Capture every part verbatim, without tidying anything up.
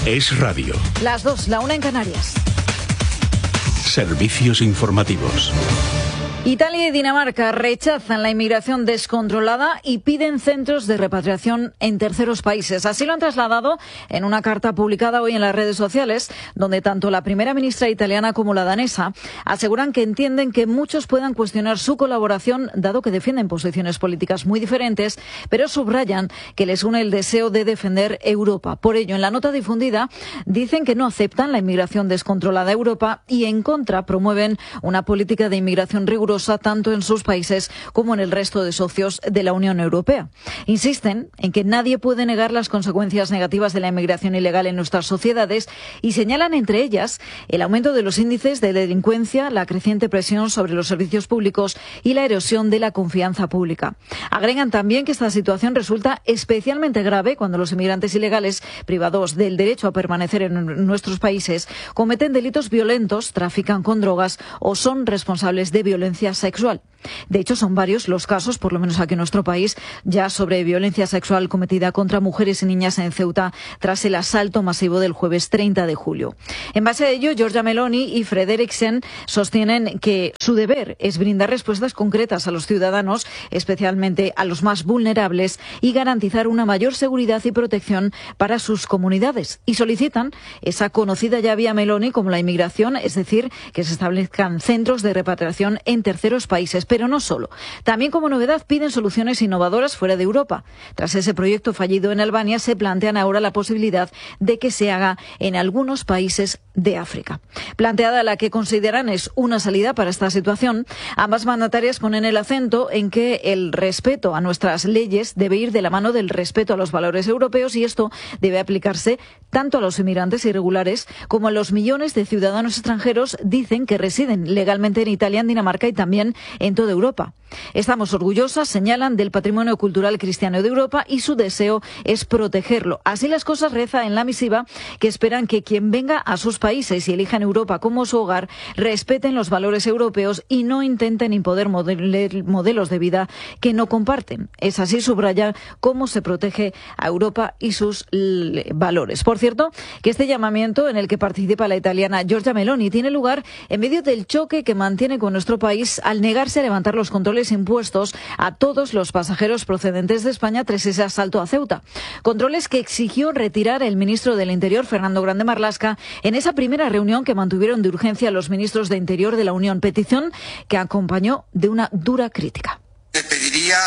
Es Radio. Las dos, la una en Canarias. Servicios informativos. Italia y Dinamarca rechazan la inmigración descontrolada y piden centros de repatriación en terceros países. Así lo han trasladado en una carta publicada hoy en las redes sociales, donde tanto la primera ministra italiana como la danesa aseguran que entienden que muchos puedan cuestionar su colaboración, dado que defienden posiciones políticas muy diferentes, pero subrayan que les une el deseo de defender Europa. Por ello, en la nota difundida, dicen que no aceptan la inmigración descontrolada a Europa y, en contra, promueven una política de inmigración rigurosa tanto en sus países como en el resto de socios de la Unión Europea. Insisten en que nadie puede negar las consecuencias negativas de la inmigración ilegal en nuestras sociedades y señalan entre ellas el aumento de los índices de delincuencia, la creciente presión sobre los servicios públicos y la erosión de la confianza pública. Agregan también que esta situación resulta especialmente grave cuando los inmigrantes ilegales, privados del derecho a permanecer en nuestros países, cometen delitos violentos, trafican con drogas o son responsables de violencia sexual. De hecho, son varios los casos, por lo menos aquí en nuestro país, ya sobre violencia sexual cometida contra mujeres y niñas en Ceuta tras el asalto masivo del jueves treinta de julio. En base a ello, Giorgia Meloni y Frederiksen sostienen que su deber es brindar respuestas concretas a los ciudadanos, especialmente a los más vulnerables, y garantizar una mayor seguridad y protección para sus comunidades. Y solicitan esa conocida ya vía Meloni como la inmigración, es decir, que se establezcan centros de repatriación en terceros países. Pero no solo. También, como novedad, piden soluciones innovadoras fuera de Europa. Tras ese proyecto fallido en Albania, se plantean ahora la posibilidad de que se haga en algunos países de África. Planteada la que consideran es una salida para esta situación, ambas mandatarias ponen el acento en que el respeto a nuestras leyes debe ir de la mano del respeto a los valores europeos y esto debe aplicarse tanto a los inmigrantes irregulares como a los millones de ciudadanos extranjeros, dicen, que residen legalmente en Italia, en Dinamarca y también en toda Europa. Estamos orgullosas, señalan, del patrimonio cultural cristiano de Europa y su deseo es protegerlo. Así las cosas, reza en la misiva, que esperan que quien venga a sus países y elijan Europa como su hogar respeten los valores europeos y no intenten imponer modelos de vida que no comparten. Es así, subrayar, cómo se protege a Europa y sus valores. Por cierto, que este llamamiento en el que participa la italiana Giorgia Meloni tiene lugar en medio del choque que mantiene con nuestro país al negarse a levantar los controles impuestos a todos los pasajeros procedentes de España tras ese asalto a Ceuta. Controles que exigió retirar el ministro del Interior, Fernando Grande Marlaska, en esa primera reunión que mantuvieron de urgencia los ministros de Interior de la Unión, petición que acompañó de una dura crítica. Le pediría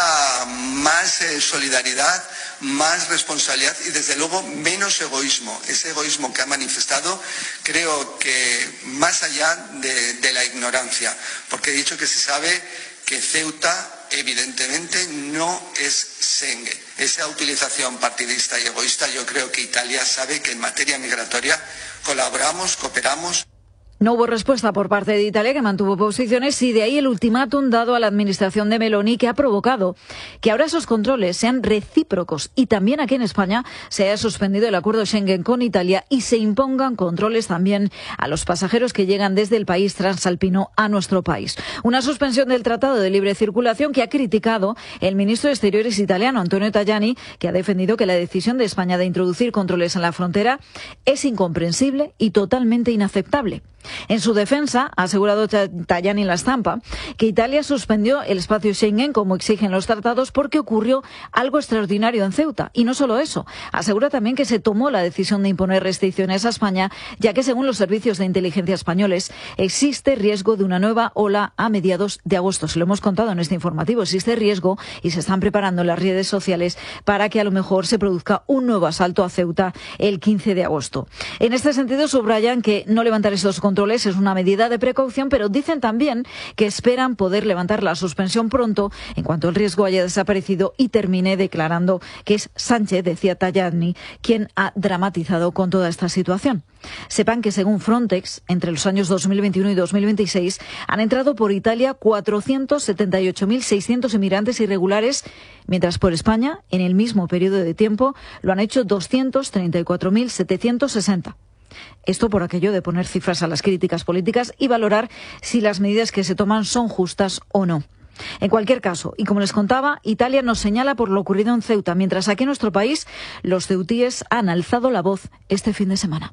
más eh, solidaridad, más responsabilidad y desde luego menos egoísmo. Ese egoísmo que ha manifestado creo que más allá de, de la ignorancia, porque he dicho que se sabe que Ceuta evidentemente no es Schengen. Esa utilización partidista y egoísta, yo creo que Italia sabe que en materia migratoria colaboramos, cooperamos. No hubo respuesta por parte de Italia, que mantuvo posiciones, y de ahí el ultimátum dado a la administración de Meloni, que ha provocado que ahora esos controles sean recíprocos y también aquí en España se haya suspendido el acuerdo Schengen con Italia y se impongan controles también a los pasajeros que llegan desde el país transalpino a nuestro país. Una suspensión del Tratado de Libre Circulación que ha criticado el ministro de Exteriores italiano, Antonio Tajani, que ha defendido que la decisión de España de introducir controles en la frontera es incomprensible y totalmente inaceptable. En su defensa, ha asegurado Tajani en La Stampa que Italia suspendió el espacio Schengen como exigen los tratados porque ocurrió algo extraordinario en Ceuta. Y no solo eso, asegura también que se tomó la decisión de imponer restricciones a España, ya que según los servicios de inteligencia españoles existe riesgo de una nueva ola a mediados de agosto. Se lo hemos contado en este informativo, existe riesgo y se están preparando en las redes sociales para que a lo mejor se produzca un nuevo asalto a Ceuta el quince de agosto. En este sentido, subrayan que no levantar estos controles es una medida de precaución, pero dicen también que esperan poder levantar la suspensión pronto en cuanto el riesgo haya desaparecido y termine, declarando que es Sánchez, decía Tajani, quien ha dramatizado con toda esta situación. Sepan que según Frontex, entre los años dos mil veintiuno y dos mil veintiséis han entrado por Italia cuatrocientos setenta y ocho mil seiscientos inmigrantes irregulares, mientras por España, en el mismo periodo de tiempo, lo han hecho doscientos treinta y cuatro mil setecientos sesenta. Esto por aquello de poner cifras a las críticas políticas y valorar si las medidas que se toman son justas o no. En cualquier caso, y como les contaba, Italia nos señala por lo ocurrido en Ceuta, mientras aquí en nuestro país los ceutíes han alzado la voz este fin de semana.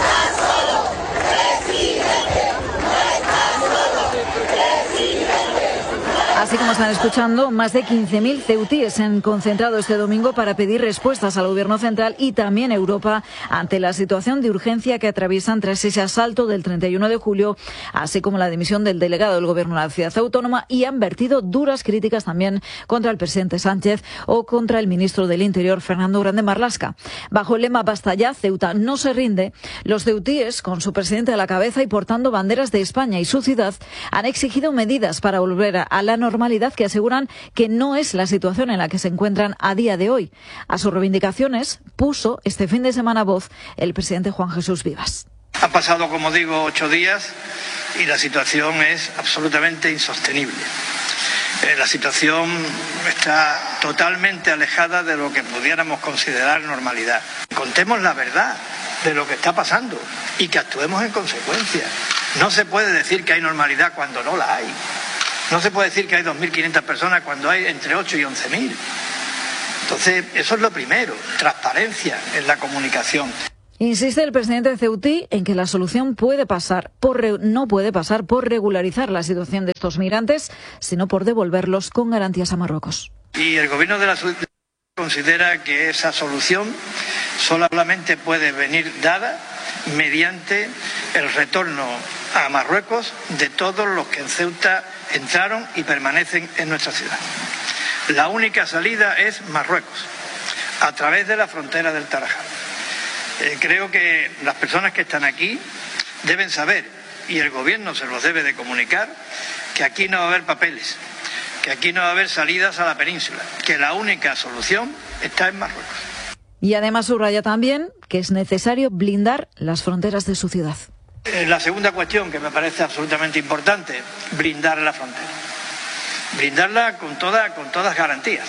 Así como están escuchando, más de quince mil ceutíes se han concentrado este domingo para pedir respuestas al Gobierno central y también a Europa ante la situación de urgencia que atraviesan tras ese asalto del treinta y uno de julio, así como la dimisión del delegado del Gobierno de la ciudad autónoma, y han vertido duras críticas también contra el presidente Sánchez o contra el ministro del Interior, Fernando Grande Marlaska. Bajo el lema "Basta ya, Ceuta no se rinde", los ceutíes, con su presidente a la cabeza y portando banderas de España y su ciudad, han exigido medidas para volver a la normalidad normalidad que aseguran que no es la situación en la que se encuentran a día de hoy. A sus reivindicaciones puso este fin de semana voz el presidente Juan Jesús Vivas. Han pasado, como digo, ocho días y la situación es absolutamente insostenible. Eh, la situación está totalmente alejada de lo que pudiéramos considerar normalidad. Contemos la verdad de lo que está pasando y que actuemos en consecuencia. No se puede decir que hay normalidad cuando no la hay. No se puede decir que hay dos mil quinientas personas cuando hay entre ocho y once mil. Entonces, eso es lo primero, transparencia en la comunicación. Insiste el presidente ceutí en que la solución puede pasar por re... no puede pasar por regularizar la situación de estos migrantes, sino por devolverlos con garantías a Marruecos. Y el gobierno de la ciudad considera que esa solución solamente puede venir dada mediante el retorno a Marruecos de todos los que en Ceuta entraron y permanecen en nuestra ciudad. La única salida es Marruecos, a través de la frontera del Tarajal. Eh, creo que las personas que están aquí deben saber, y el gobierno se los debe de comunicar, que aquí no va a haber papeles, que aquí no va a haber salidas a la península, que la única solución está en Marruecos. Y además subraya también que es necesario blindar las fronteras de su ciudad. La segunda cuestión que me parece absolutamente importante, blindar la frontera. Blindarla con, toda, con todas garantías,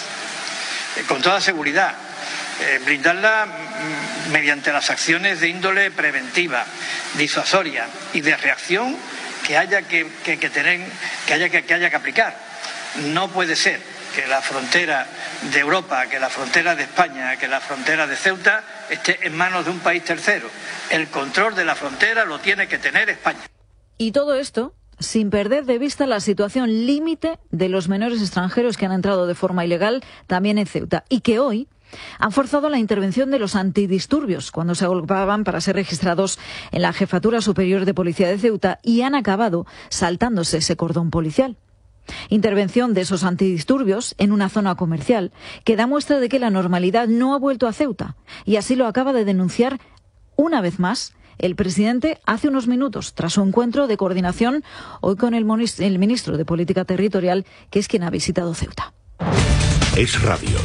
con toda seguridad. Eh, blindarla mediante las acciones de índole preventiva, disuasoria y de reacción que haya que, que, que, tener, que, haya que, que haya que aplicar. No puede ser que la frontera de Europa, que la frontera de España, que la frontera de Ceuta esté en manos de un país tercero. El control de la frontera lo tiene que tener España. Y todo esto sin perder de vista la situación límite de los menores extranjeros que han entrado de forma ilegal también en Ceuta y que hoy han forzado la intervención de los antidisturbios cuando se agolpaban para ser registrados en la Jefatura Superior de Policía de Ceuta y han acabado saltándose ese cordón policial. Intervención de esos antidisturbios en una zona comercial que da muestra de que la normalidad no ha vuelto a Ceuta, y así lo acaba de denunciar una vez más el presidente hace unos minutos tras su encuentro de coordinación hoy con el ministro de Política Territorial, que es quien ha visitado Ceuta. Es radio.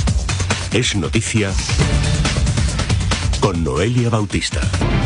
Es noticia con Noelia Bautista.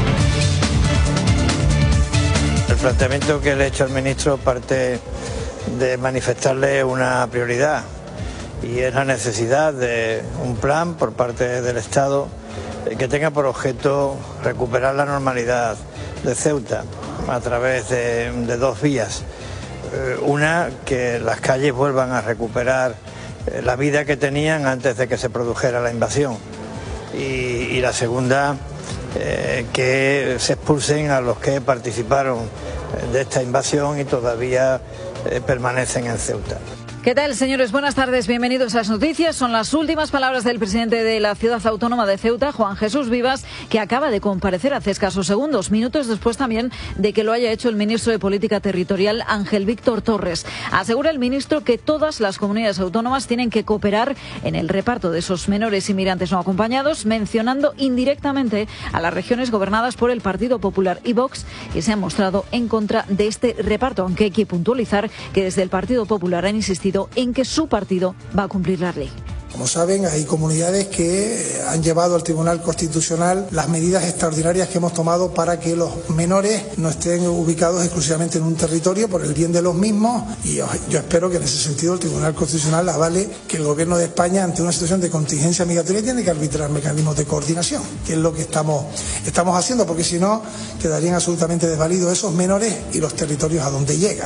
El planteamiento que le he hecho al ministro parte de manifestarle una prioridad, y es la necesidad de un plan por parte del Estado que tenga por objeto recuperar la normalidad de Ceuta a través de, de dos vías. Una, que las calles vuelvan a recuperar la vida que tenían antes de que se produjera la invasión, y, y la segunda, eh, que se expulsen a los que participaron de esta invasión y todavía eh, permanecen en Ceuta. ¿Qué tal, señores? Buenas tardes, bienvenidos a las noticias. Son las últimas palabras del presidente de la ciudad autónoma de Ceuta, Juan Jesús Vivas, que acaba de comparecer hace escasos segundos, minutos después también de que lo haya hecho el ministro de Política Territorial, Ángel Víctor Torres. Asegura el ministro que todas las comunidades autónomas tienen que cooperar en el reparto de esos menores inmigrantes no acompañados, mencionando indirectamente a las regiones gobernadas por el Partido Popular y Vox, que se han mostrado en contra de este reparto, aunque hay que puntualizar que desde el Partido Popular han insistido en que su partido va a cumplir la ley. Como saben, hay comunidades que han llevado al Tribunal Constitucional las medidas extraordinarias que hemos tomado para que los menores no estén ubicados exclusivamente en un territorio por el bien de los mismos, y yo, yo espero que en ese sentido el Tribunal Constitucional avale que el Gobierno de España, ante una situación de contingencia migratoria, tiene que arbitrar mecanismos de coordinación, que es lo que estamos, estamos haciendo, porque si no quedarían absolutamente desvalidos esos menores y los territorios a donde llegan.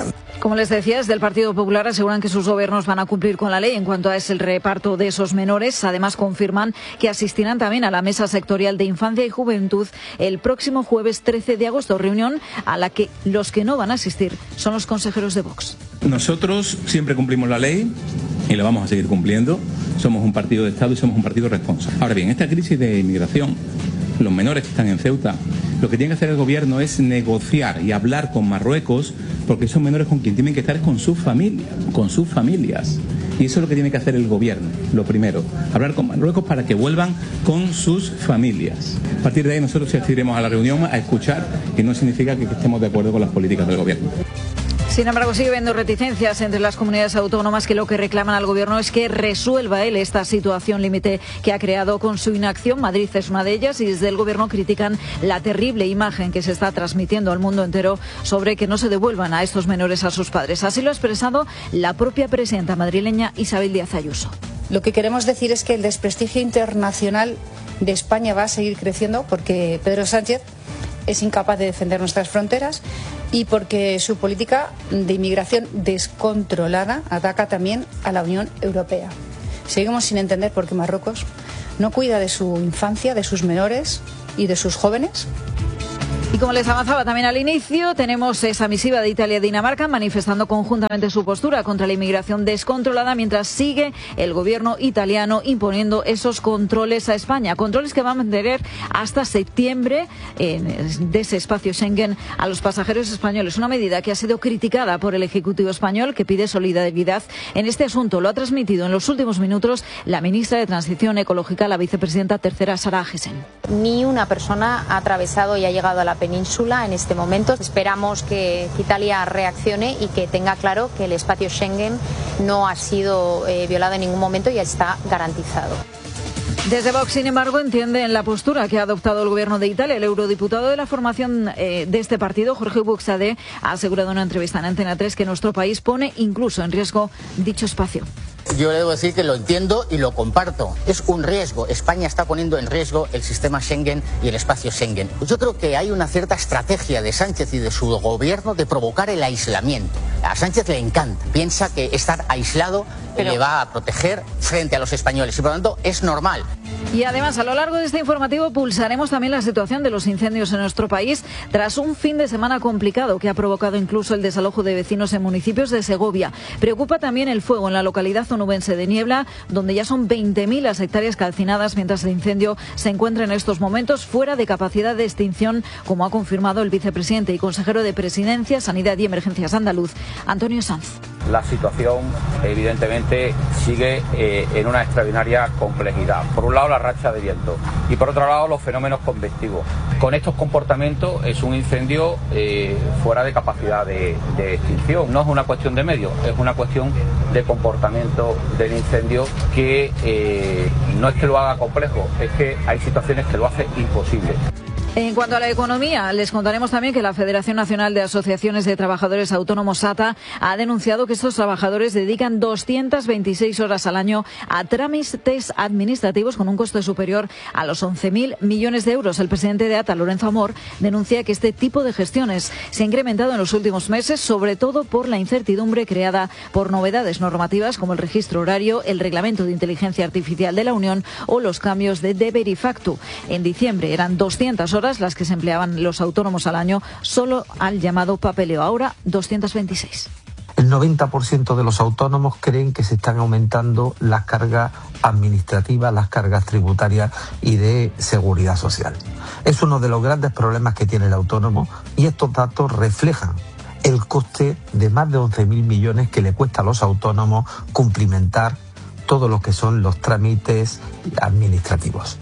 Como les decía, desde el Partido Popular aseguran que sus gobiernos van a cumplir con la ley en cuanto a es el reparto de esos menores. Además, confirman que asistirán también a la Mesa Sectorial de Infancia y Juventud el próximo jueves trece de agosto, reunión a la que los que no van a asistir son los consejeros de Vox. Nosotros siempre cumplimos la ley y la vamos a seguir cumpliendo. Somos un partido de Estado y somos un partido responsable. Ahora bien, esta crisis de inmigración, los menores que están en Ceuta, lo que tiene que hacer el gobierno es negociar y hablar con Marruecos, porque esos menores con quien tienen que estar es con sus familias, con sus familias. Y eso es lo que tiene que hacer el gobierno, lo primero, hablar con Marruecos para que vuelvan con sus familias. A partir de ahí nosotros asistiremos a la reunión a escuchar, y no significa que estemos de acuerdo con las políticas del gobierno. Sin embargo, sigue habiendo reticencias entre las comunidades autónomas que lo que reclaman al gobierno es que resuelva él esta situación límite que ha creado con su inacción. Madrid es una de ellas y desde el gobierno critican la terrible imagen que se está transmitiendo al mundo entero sobre que no se devuelvan a estos menores a sus padres. Así lo ha expresado la propia presidenta madrileña Isabel Díaz Ayuso. Lo que queremos decir es que el desprestigio internacional de España va a seguir creciendo porque Pedro Sánchez es incapaz de defender nuestras fronteras y porque su política de inmigración descontrolada ataca también a la Unión Europea. Seguimos sin entender por qué Marruecos no cuida de su infancia, de sus menores y de sus jóvenes. Y como les avanzaba también al inicio, tenemos esa misiva de Italia y Dinamarca manifestando conjuntamente su postura contra la inmigración descontrolada, mientras sigue el gobierno italiano imponiendo esos controles a España. Controles que van a mantener hasta septiembre en, de ese espacio Schengen a los pasajeros españoles. Una medida que ha sido criticada por el Ejecutivo español, que pide solidaridad en este asunto. Lo ha transmitido en los últimos minutos la ministra de Transición Ecológica, la vicepresidenta tercera, Sara Agesen. Ni una persona ha atravesado y ha llegado a la península en este momento. Esperamos que Italia reaccione y que tenga claro que el espacio Schengen no ha sido eh, violado en ningún momento y está garantizado. Desde Vox, sin embargo, entienden la postura que ha adoptado el gobierno de Italia. El eurodiputado de la formación eh, de este partido, Jorge Buxadé, ha asegurado en una entrevista en Antena tres que nuestro país pone incluso en riesgo dicho espacio. Yo le debo decir que lo entiendo y lo comparto. Es un riesgo. España está poniendo en riesgo el sistema Schengen y el espacio Schengen. Yo creo que hay una cierta estrategia de Sánchez y de su gobierno de provocar el aislamiento. A Sánchez le encanta. Piensa que estar aislado Pero... le va a proteger frente a los españoles y por lo tanto es normal. Y además, a lo largo de este informativo pulsaremos también la situación de los incendios en nuestro país tras un fin de semana complicado que ha provocado incluso el desalojo de vecinos en municipios de Segovia. Preocupa también el fuego en la localidad onubense de Niebla, donde ya son veinte mil las hectáreas calcinadas, mientras el incendio se encuentra en estos momentos fuera de capacidad de extinción, como ha confirmado el vicepresidente y consejero de Presidencia, Sanidad y Emergencias andaluz, Antonio Sanz. La situación, evidentemente, sigue eh, en una extraordinaria complejidad. Por un lado, la racha de viento y por otro lado, los fenómenos convectivos. Con estos comportamientos es un incendio eh, fuera de capacidad de, de extinción. No es una cuestión de medios, es una cuestión de comportamiento del incendio que eh, no es que lo haga complejo, es que hay situaciones que lo hacen imposible. En cuanto a la economía, les contaremos también que la Federación Nacional de Asociaciones de Trabajadores Autónomos, A T A, ha denunciado que estos trabajadores dedican doscientas veintiséis horas al año a trámites administrativos con un coste superior a los once mil millones de euros. El presidente de A T A, Lorenzo Amor, denuncia que este tipo de gestiones se ha incrementado en los últimos meses, sobre todo por la incertidumbre creada por novedades normativas como el registro horario, el reglamento de inteligencia artificial de la Unión o los cambios de deber y facto. En diciembre eran doscientas horas las que se empleaban los autónomos al año solo al llamado papeleo. Ahora doscientas veintiséis. El noventa por ciento de los autónomos creen que se están aumentando las cargas administrativas, las cargas tributarias y de seguridad social. Es uno de los grandes problemas que tiene el autónomo y estos datos reflejan el coste de más de once mil millones que le cuesta a los autónomos cumplimentar todo lo que son los trámites administrativos.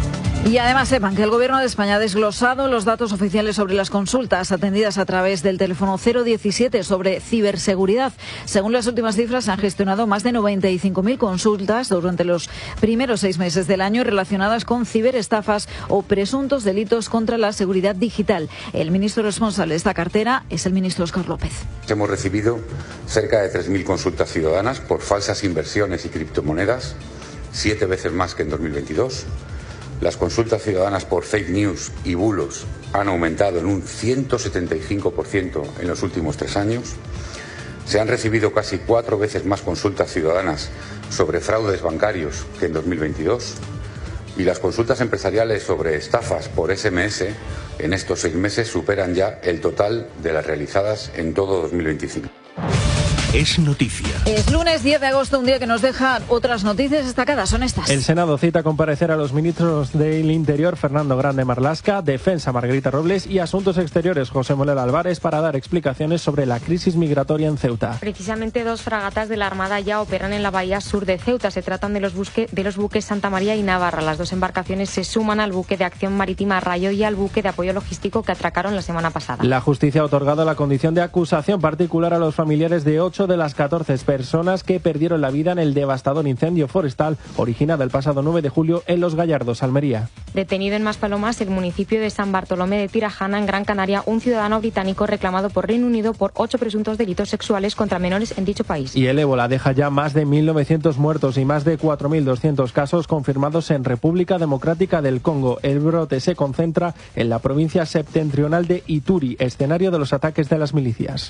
Y además sepan que el Gobierno de España ha desglosado los datos oficiales sobre las consultas atendidas a través del teléfono cero diecisiete sobre ciberseguridad. Según las últimas cifras, se han gestionado más de noventa y cinco mil consultas durante los primeros seis meses del año relacionadas con ciberestafas o presuntos delitos contra la seguridad digital. El ministro responsable de esta cartera es el ministro Óscar López. Hemos recibido cerca de tres mil consultas ciudadanas por falsas inversiones y criptomonedas, siete veces más que en dos mil veintidós. Las consultas ciudadanas por fake news y bulos han aumentado en un ciento setenta y cinco por ciento en los últimos tres años. Se han recibido casi cuatro veces más consultas ciudadanas sobre fraudes bancarios que en dos mil veintidós y las consultas empresariales sobre estafas por ese eme ese en estos seis meses superan ya el total de las realizadas en todo dos mil veinticinco. Es noticia. Es lunes diez de agosto, un día que nos deja otras noticias destacadas. Son estas. El Senado cita a comparecer a los ministros del Interior Fernando Grande Marlaska, Defensa Margarita Robles y Asuntos Exteriores José Manuel Álvarez para dar explicaciones sobre la crisis migratoria en Ceuta. Precisamente dos fragatas de la Armada ya operan en la bahía sur de Ceuta. Se tratan de los, busque, de los buques Santa María y Navarra. Las dos embarcaciones se suman al buque de acción marítima Rayo y al buque de apoyo logístico que atracaron la semana pasada. La justicia ha otorgado la condición de acusación particular a los familiares de ocho de las catorce personas que perdieron la vida en el devastador incendio forestal originado el pasado nueve de julio en Los Gallardos, Almería. Detenido en Maspalomas, el municipio de San Bartolomé de Tirajana, en Gran Canaria, un ciudadano británico reclamado por Reino Unido por ocho presuntos delitos sexuales contra menores en dicho país. Y el ébola deja ya más de mil novecientos muertos y más de cuatro mil doscientos casos confirmados en República Democrática del Congo. El brote se concentra en la provincia septentrional de Ituri, escenario de los ataques de las milicias.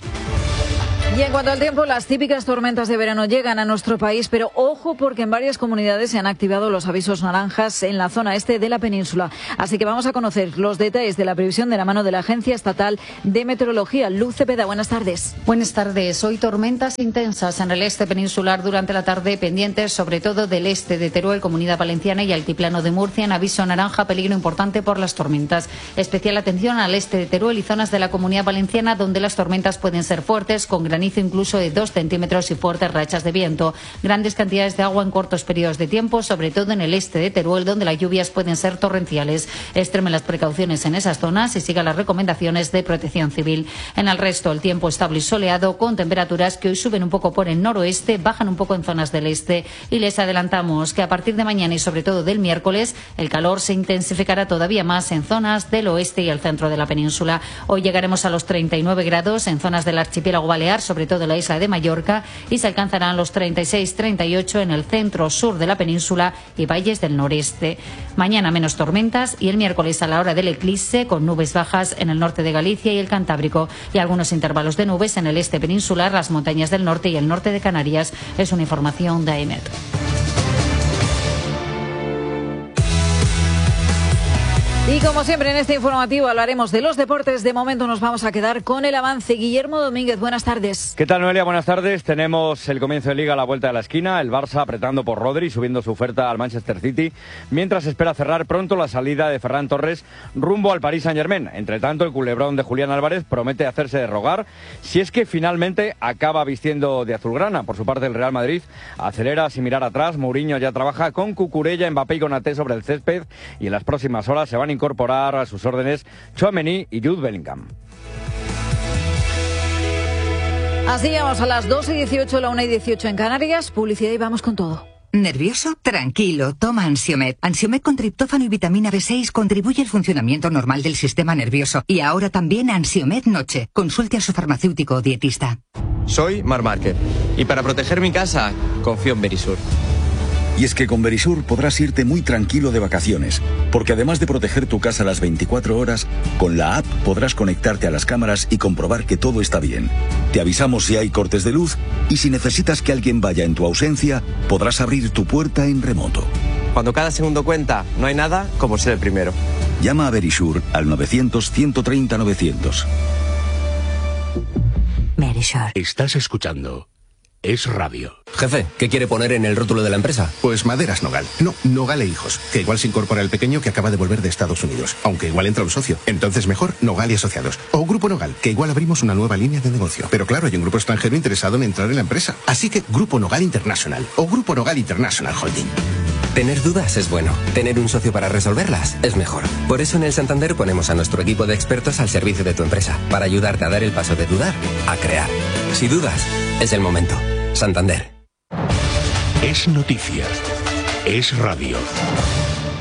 Y en cuanto al tiempo, las típicas tormentas de verano llegan a nuestro país, pero ojo porque en varias comunidades se han activado los avisos naranjas en la zona este de la península. Así que vamos a conocer los detalles de la previsión de la mano de la Agencia Estatal de Meteorología. Luz Cepeda, buenas tardes. Buenas tardes. Hoy tormentas intensas en el este peninsular durante la tarde, pendientes sobre todo del este de Teruel, Comunidad Valenciana y Altiplano de Murcia, en aviso naranja, peligro importante por las tormentas. Especial atención al este de Teruel y zonas de la Comunidad Valenciana donde las tormentas pueden ser fuertes, con granizo incluso de dos centímetros y fuertes rachas de viento. Grandes cantidades de agua en cortos periodos de tiempo, sobre todo en el este de Teruel, donde las lluvias pueden ser torrenciales. Extremen las precauciones en esas zonas y siga las recomendaciones de Protección Civil. En el resto, el tiempo estable y soleado, con temperaturas que hoy suben un poco por el noroeste, bajan un poco en zonas del este, y les adelantamos que a partir de mañana y sobre todo del miércoles, el calor se intensificará todavía más en zonas del oeste y el centro de la península. Hoy llegaremos a los treinta y nueve grados en zonas del archipiélago balear, sobre todo la isla de Mallorca, y se alcanzarán los treinta y seis treinta y ocho en el centro sur de la península y valles del noreste. Mañana menos tormentas y el miércoles a la hora del eclipse con nubes bajas en el norte de Galicia y el Cantábrico y algunos intervalos de nubes en el este peninsular, las montañas del norte y el norte de Canarias. Es una información de A E M E T. Y como siempre en este informativo hablaremos de los deportes. De momento nos vamos a quedar con el avance. Guillermo Domínguez, buenas tardes. ¿Qué tal, Noelia? Buenas tardes. Tenemos el comienzo de Liga a la vuelta de la esquina. El Barça apretando por Rodri, subiendo su oferta al Manchester City, mientras espera cerrar pronto la salida de Ferran Torres rumbo al Paris Saint-Germain. Entre tanto, el culebrón de Julián Álvarez promete hacerse de rogar si es que finalmente acaba vistiendo de azulgrana. Por su parte, el Real Madrid acelera sin mirar atrás. Mourinho ya trabaja con Cucurella, Mbappé y Konaté sobre el césped, y en las próximas horas se van a incorporar a sus órdenes Tchouaméni y Jude Bellingham. Así llegamos a las dos y dieciocho, la una y dieciocho en Canarias. Publicidad y vamos con todo. ¿Nervioso? Tranquilo, toma Ansiomed. Ansiomed con triptófano y vitamina B seis contribuye al funcionamiento normal del sistema nervioso. Y ahora también Ansiomed Noche. Consulte a su farmacéutico o dietista. Soy Mar Márquez y para proteger mi casa confío en Verisur. Y es que con Verisur podrás irte muy tranquilo de vacaciones, porque además de proteger tu casa las veinticuatro horas, con la app podrás conectarte a las cámaras y comprobar que todo está bien. Te avisamos si hay cortes de luz y si necesitas que alguien vaya en tu ausencia, podrás abrir tu puerta en remoto. Cuando cada segundo cuenta, no hay nada como ser el primero. Llama a Verisur al novecientos, ciento treinta, novecientos. Verisur. Estás escuchando Es Radio. Jefe, ¿qué quiere poner en el rótulo de la empresa? Pues Maderas Nogal. No, Nogal e Hijos. Que igual se incorpora el pequeño que acaba de volver de Estados Unidos. Aunque igual entra un socio. Entonces mejor Nogal y Asociados. O Grupo Nogal, que igual abrimos una nueva línea de negocio. Pero claro, hay un grupo extranjero interesado en entrar en la empresa. Así que Grupo Nogal International. O Grupo Nogal International Holding. Tener dudas es bueno. Tener un socio para resolverlas es mejor. Por eso en el Santander ponemos a nuestro equipo de expertos al servicio de tu empresa. Para ayudarte a dar el paso de dudar a crear. Si dudas, es el momento. Santander. Es noticia. Es radio.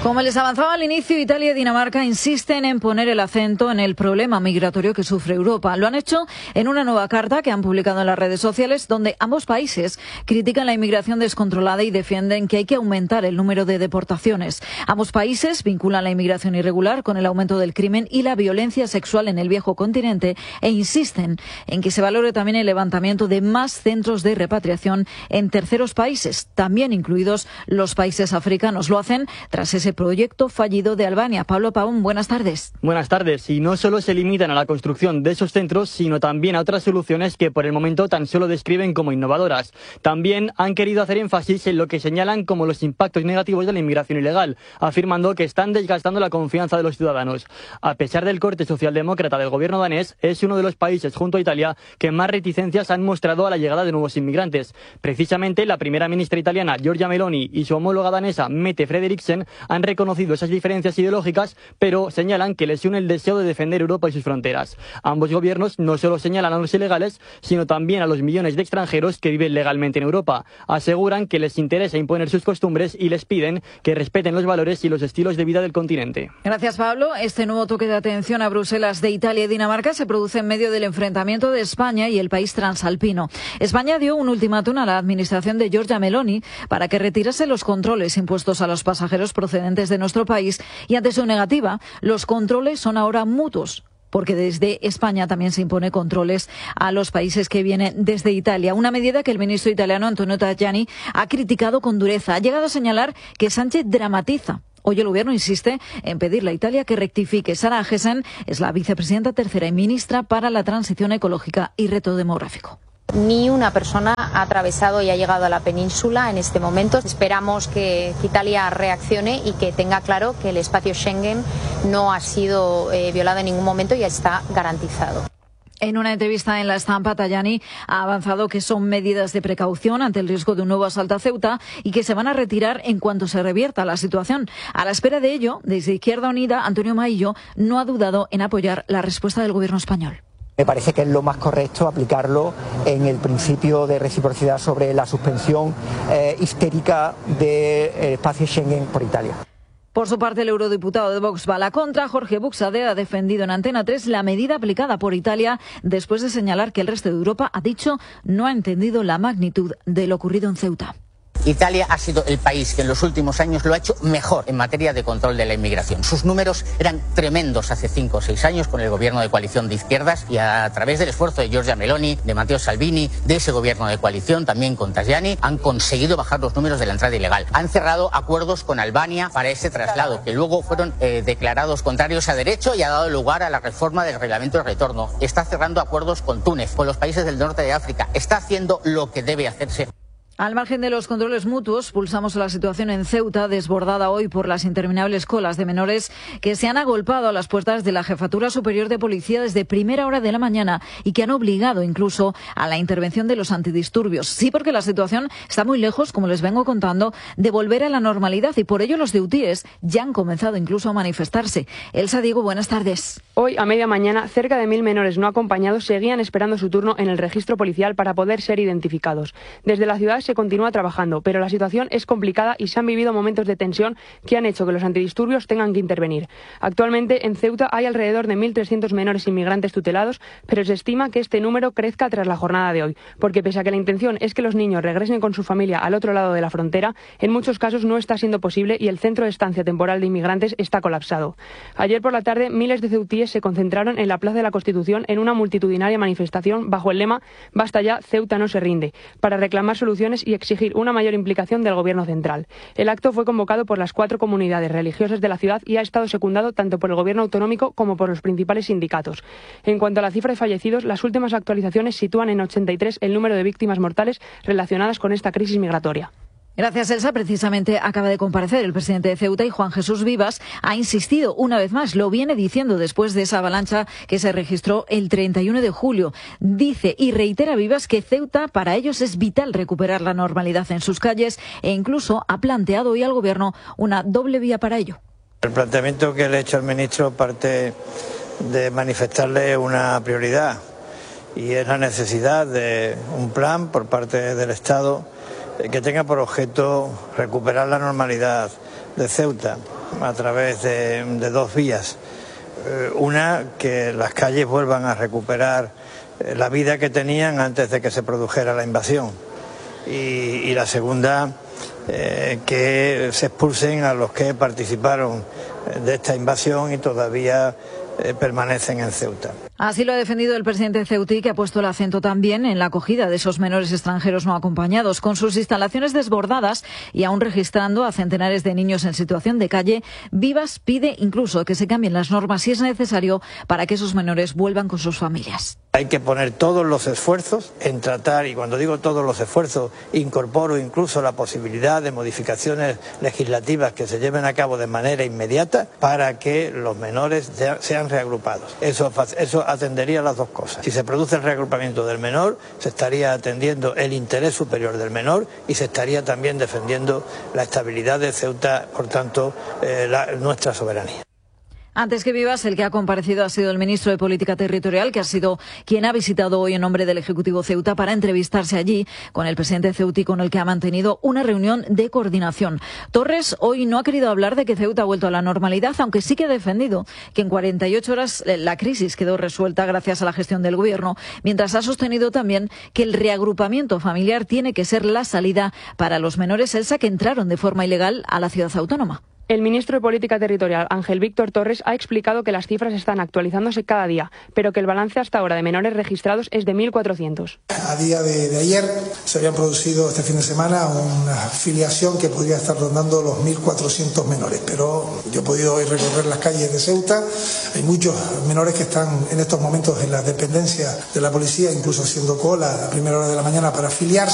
Como les avanzaba al inicio, Italia y Dinamarca insisten en poner el acento en el problema migratorio que sufre Europa. Lo han hecho en una nueva carta que han publicado en las redes sociales, donde ambos países critican la inmigración descontrolada y defienden que hay que aumentar el número de deportaciones. Ambos países vinculan la inmigración irregular con el aumento del crimen y la violencia sexual en el viejo continente e insisten en que se valore también el levantamiento de más centros de repatriación en terceros países, también incluidos los países africanos. Lo hacen tras ese proyecto fallido de Albania. Pablo Pavón, buenas tardes. Buenas tardes. Y no solo se limitan a la construcción de esos centros, sino también a otras soluciones que por el momento tan solo describen como innovadoras. También han querido hacer énfasis en lo que señalan como los impactos negativos de la inmigración ilegal, afirmando que están desgastando la confianza de los ciudadanos. A pesar del corte socialdemócrata del gobierno danés, es uno de los países, junto a Italia, que más reticencias han mostrado a la llegada de nuevos inmigrantes. Precisamente, la primera ministra italiana, Giorgia Meloni, y su homóloga danesa, Mette Frederiksen, han reconocido esas diferencias ideológicas, pero señalan que les une el deseo de defender Europa y sus fronteras. Ambos gobiernos no solo señalan a los ilegales, sino también a los millones de extranjeros que viven legalmente en Europa. Aseguran que les interesa imponer sus costumbres y les piden que respeten los valores y los estilos de vida del continente. Gracias, Pablo. Este nuevo toque de atención a Bruselas de Italia y Dinamarca se produce en medio del enfrentamiento de España y el país transalpino. España dio un ultimátum a la administración de Giorgia Meloni para que retirase los controles impuestos a los pasajeros procedentes de nuestro país, y ante su negativa, los controles son ahora mutuos, porque desde España también se impone controles a los países que vienen desde Italia. Una medida que el ministro italiano Antonio Tajani ha criticado con dureza. Ha llegado a señalar que Sánchez dramatiza. Hoy el Gobierno insiste en pedirle a Italia que rectifique. Sara Agesen es la vicepresidenta tercera y ministra para la transición ecológica y reto demográfico. Ni una persona ha atravesado y ha llegado a la península en este momento. Esperamos que Italia reaccione y que tenga claro que el espacio Schengen no ha sido eh, violado en ningún momento y está garantizado. En una entrevista en La Estampa, Tajani ha avanzado que son medidas de precaución ante el riesgo de un nuevo asalto a Ceuta y que se van a retirar en cuanto se revierta la situación. A la espera de ello, desde Izquierda Unida, Antonio Maillo no ha dudado en apoyar la respuesta del Gobierno español. Me parece que es lo más correcto aplicarlo en el principio de reciprocidad sobre la suspensión eh, histérica del espacio Schengen por Italia. Por su parte, el eurodiputado de Vox va a la contra. Jorge Buxade ha defendido en Antena tres la medida aplicada por Italia después de señalar que el resto de Europa, ha dicho, no ha entendido la magnitud de lo ocurrido en Ceuta. Italia ha sido el país que en los últimos años lo ha hecho mejor en materia de control de la inmigración. Sus números eran tremendos hace cinco o seis años con el gobierno de coalición de izquierdas y a través del esfuerzo de Giorgia Meloni, de Matteo Salvini, de ese gobierno de coalición, también con Tajani, han conseguido bajar los números de la entrada ilegal. Han cerrado acuerdos con Albania para ese traslado, que luego fueron eh, declarados contrarios a derecho y ha dado lugar a la reforma del reglamento de retorno. Está cerrando acuerdos con Túnez, con los países del norte de África. Está haciendo lo que debe hacerse. Al margen de los controles mutuos, pulsamos la situación en Ceuta, desbordada hoy por las interminables colas de menores que se han agolpado a las puertas de la Jefatura Superior de Policía desde primera hora de la mañana y que han obligado incluso a la intervención de los antidisturbios. Sí, porque la situación está muy lejos, como les vengo contando, de volver a la normalidad y por ello los ceutíes ya han comenzado incluso a manifestarse. Elsa Diego, buenas tardes. Hoy, a media mañana, cerca de mil menores no acompañados seguían esperando su turno en el registro policial para poder ser identificados. Desde la ciudad se continúa trabajando, pero la situación es complicada y se han vivido momentos de tensión que han hecho que los antidisturbios tengan que intervenir. Actualmente en Ceuta hay alrededor de mil trescientos menores inmigrantes tutelados, pero se estima que este número crezca tras la jornada de hoy, porque pese a que la intención es que los niños regresen con su familia al otro lado de la frontera, en muchos casos no está siendo posible y el centro de estancia temporal de inmigrantes está colapsado. Ayer por la tarde, miles de ceutíes se concentraron en la Plaza de la Constitución en una multitudinaria manifestación bajo el lema «Basta ya, Ceuta no se rinde», para reclamar soluciones y exigir una mayor implicación del Gobierno central. El acto fue convocado por las cuatro comunidades religiosas de la ciudad y ha estado secundado tanto por el Gobierno autonómico como por los principales sindicatos. En cuanto a la cifra de fallecidos, las últimas actualizaciones sitúan en ochenta y tres el número de víctimas mortales relacionadas con esta crisis migratoria. Gracias, Elsa. Precisamente acaba de comparecer el presidente de Ceuta y Juan Jesús Vivas ha insistido una vez más, lo viene diciendo después de esa avalancha que se registró el treinta y uno de julio. Dice y reitera Vivas que Ceuta para ellos es vital recuperar la normalidad en sus calles e incluso ha planteado hoy al Gobierno una doble vía para ello. El planteamiento que le he hecho al ministro parte de manifestarle una prioridad y es la necesidad de un plan por parte del Estado que tenga por objeto recuperar la normalidad de Ceuta a través de, de dos vías. Eh, una, que las calles vuelvan a recuperar eh, la vida que tenían antes de que se produjera la invasión. Y, y la segunda, eh, que se expulsen a los que participaron de esta invasión y todavía eh, permanecen en Ceuta. Así lo ha defendido el presidente ceutí, que ha puesto el acento también en la acogida de esos menores extranjeros no acompañados. Con sus instalaciones desbordadas y aún registrando a centenares de niños en situación de calle, Vivas pide incluso que se cambien las normas si es necesario para que esos menores vuelvan con sus familias. Hay que poner todos los esfuerzos en tratar, y cuando digo todos los esfuerzos, incorporo incluso la posibilidad de modificaciones legislativas que se lleven a cabo de manera inmediata para que los menores sean reagrupados. Eso, eso atendería las dos cosas. Si se produce el reagrupamiento del menor, se estaría atendiendo el interés superior del menor y se estaría también defendiendo la estabilidad de Ceuta, por tanto, eh, la, nuestra soberanía. Antes que Vivas, el que ha comparecido ha sido el ministro de Política Territorial, que ha sido quien ha visitado hoy en nombre del Ejecutivo Ceuta para entrevistarse allí con el presidente ceutí, con el que ha mantenido una reunión de coordinación. Torres hoy no ha querido hablar de que Ceuta ha vuelto a la normalidad, aunque sí que ha defendido que en cuarenta y ocho horas la crisis quedó resuelta gracias a la gestión del Gobierno, mientras ha sostenido también que el reagrupamiento familiar tiene que ser la salida para los menores Elsa que entraron de forma ilegal a la ciudad autónoma. El ministro de Política Territorial, Ángel Víctor Torres, ha explicado que las cifras están actualizándose cada día, pero que el balance hasta ahora de menores registrados es de mil cuatrocientos. A día de, de ayer se habían producido este fin de semana una filiación que podría estar rondando los mil cuatrocientos menores, pero yo he podido hoy recorrer las calles de Ceuta. Hay muchos menores que están en estos momentos en las dependencias de la policía, incluso haciendo cola a primera hora de la mañana para afiliarse.